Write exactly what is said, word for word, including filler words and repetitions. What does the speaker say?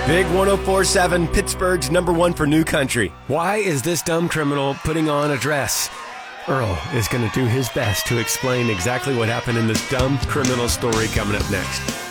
Big one oh four point seven, Pittsburgh's number one for New Country. Why is this dumb criminal putting on a dress? Earl is going to do his best to explain exactly what happened in this dumb criminal story coming up next.